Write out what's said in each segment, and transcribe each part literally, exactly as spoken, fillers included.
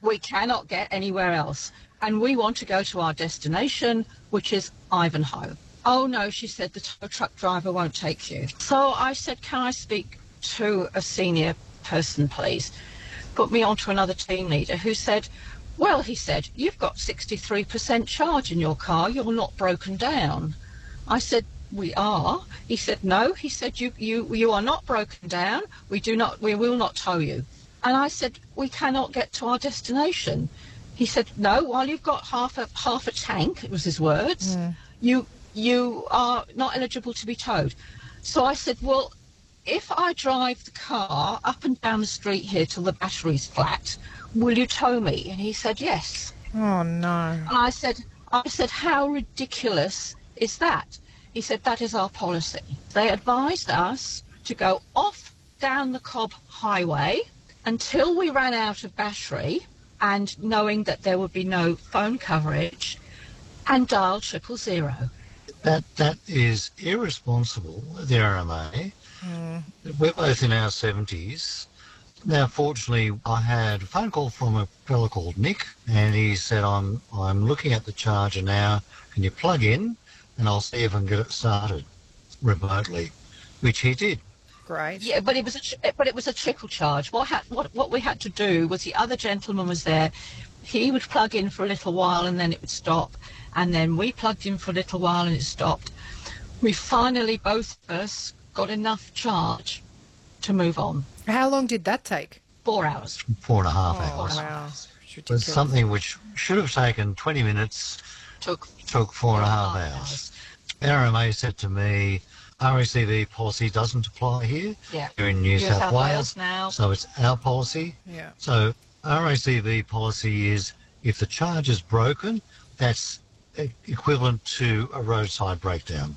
we cannot get anywhere else. And we want to go to our destination, which is Ivanhoe. Oh, no, she said, the tow truck driver won't take you. So I said, can I speak to a senior person, please? Put me on to another team leader who said, well, he said, you've got sixty-three percent charge in your car. You're not broken down. I said, we are. He said, no. He said, you, you, you are not broken down. We do not, we will not tow you. And I said, we cannot get to our destination. He said, no, while you've got half a half a tank, it was his words, mm. you you are not eligible to be towed. So I said, well, if I drive the car up and down the street here till the battery's flat, will you tow me? And he said, yes. Oh, no. And I said, I said, how ridiculous is that? He said, that is our policy. They advised us to go off down the Cobb Highway until we ran out of battery, and knowing that there would be no phone coverage, and dial triple zero. That that is irresponsible, the R M A. Mm. We're both in our seventies. Now, fortunately, I had a phone call from a fellow called Nick, and he said, I'm I'm looking at the charger now. Can you plug in, and I'll see if I can get it started remotely, which he did. Great. Yeah, but it was a but it was a trickle charge. What had what what we had to do was the other gentleman was there. He would plug in for a little while and then it would stop, and then we plugged in for a little while and it stopped. We finally both of us got enough charge to move on. How long did that take? Four hours. Four and a half oh, hours. Wow. It was something which should have taken twenty minutes. Took took four and a half hours. hours. R M A said to me, R A C V policy doesn't apply here. Yeah. You're in New, New South, South Wales, Wales now. So it's our policy. Yeah. So R A C V policy is if the charge is broken, that's equivalent to a roadside breakdown.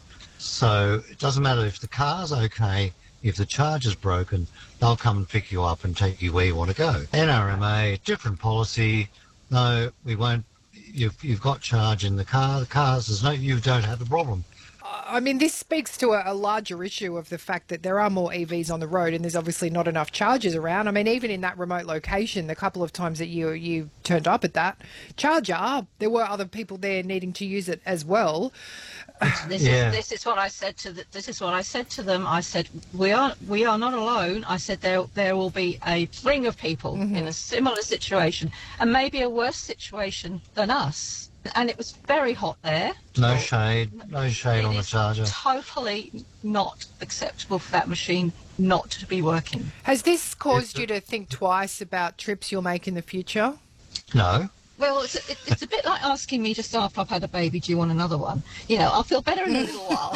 So it doesn't matter if the car's okay, if the charge is broken, they'll come and pick you up and take you where you want to go. N R M A, different policy. No, we won't. You've, you've got charge in the car. The cars, there's no, you don't have the problem. I mean, this speaks to a, a larger issue of the fact that there are more E Vs on the road and there's obviously not enough chargers around. I mean, even in that remote location, the couple of times that you you turned up at that charger, there were other people there needing to use it as well. This yeah. is this is what I said to the, this is what I said to them. I said we are we are not alone. I said there there will be a ring of people mm-hmm. in a similar situation and maybe a worse situation than us. And it was very hot there. No shade, no shade it on the charger. Totally not acceptable for that machine not to be working. Has this caused you to think twice about trips you'll make in the future? No. Well, it's a, it's a bit like asking me just after I've had a baby, do you want another one? You know, I'll feel better in a little while.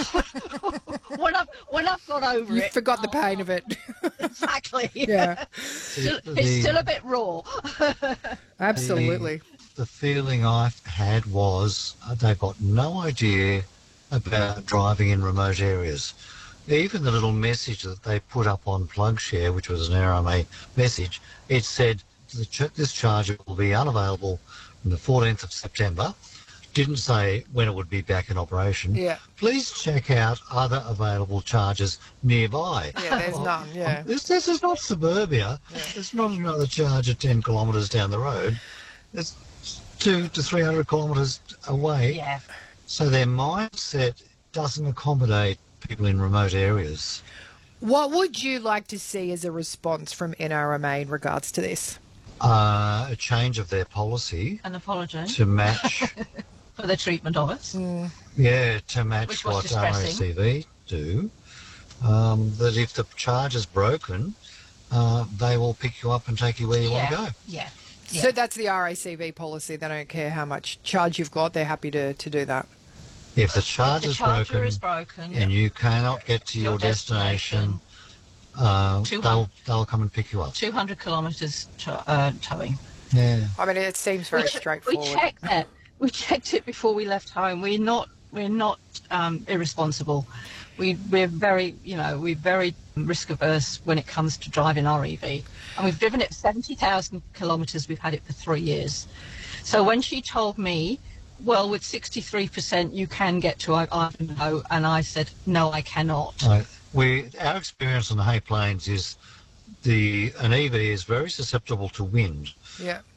when I've when I've got over You've it. You forgot the pain of it. Exactly. Yeah. Still, it's still a bit raw. Absolutely. The, the feeling I had was uh, they've got no idea about driving in remote areas. Even the little message that they put up on PlugShare, which was an R M A message, it said the ch- this charger will be unavailable from the fourteenth of September. Didn't say when it would be back in operation. Yeah. Please check out other available chargers nearby. Yeah, there's well, none, yeah. This, this is not suburbia. Yeah. It's not another charger ten kilometres down the road. It's two to three hundred kilometres away. Yeah. So their mindset doesn't accommodate people in remote areas. What would you like to see as a response from N R M A in regards to this? Uh, a change of their policy. An apology. To match... for the treatment of us. Mm. Yeah, to match what R A C V do. Um, that if the charge is broken, uh, they will pick you up and take you where you yeah. want to go. Yeah. yeah. So that's the R A C V policy. They don't care how much charge you've got. They're happy to, to do that. If the charge, if the is, charger broken is broken and yeah. you cannot get to your, your destination, destination uh, they'll, they'll come and pick you up. two hundred kilometres to, uh, towing. Yeah. I mean, it seems very we, straightforward. We checked that. We checked it before we left home. We're not, we're not um, irresponsible. We, we're very, you know, we're very risk averse when it comes to driving our E V. And we've driven it seventy thousand kilometres. We've had it for three years. So when she told me, well, with sixty-three percent you can get to Ivanhoe, and I said, no, I cannot. Right. We, our experience on the Hay Plains is the an E V is very susceptible to wind. Yeah.